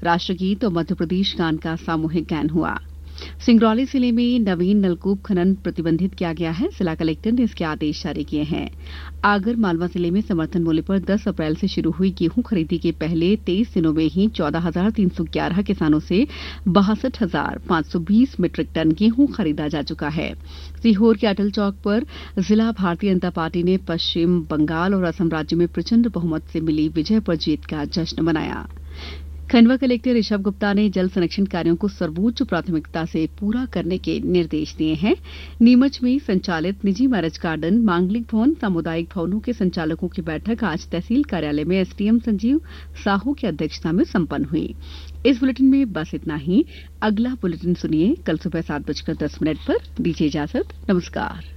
राष्ट्रगीत और मध्यप्रदेश गान का सामूहिक गायन हुआ। सिंगरौली जिले में नवीन नलकूप खनन प्रतिबंधित किया गया है। जिला कलेक्टर ने इसके आदेश जारी किए हैं। आगर मालवा जिले में समर्थन मूल्य पर 10 अप्रैल से शुरू हुई गेहूं खरीदी के पहले 23 दिनों में ही 14,311 किसानों से 62,520 मीट्रिक टन गेहूं खरीदा जा चुका है। सीहोर के अटल चौक पर जिला भारतीय जनता पार्टी ने पश्चिम बंगाल और असम राज्य में प्रचंड बहुमत से मिली विजय पर जीत का जश्न मनाया। खंडवा कलेक्टर ऋषभ गुप्ता ने जल संरक्षण कार्यों को सर्वोच्च प्राथमिकता से पूरा करने के निर्देश दिए हैं। नीमच में संचालित निजी मैरिज गार्डन, मांगलिक भवन, सामुदायिक भवनों के संचालकों की बैठक आज तहसील कार्यालय में एसडीएम संजीव साहू की अध्यक्षता में संपन्न हुई। इस बुलेटिन में बस इतना ही। अगला बुलेटिन सुनिए कल सुबह 7:10 पर। दीजिए इजाजत। नमस्कार।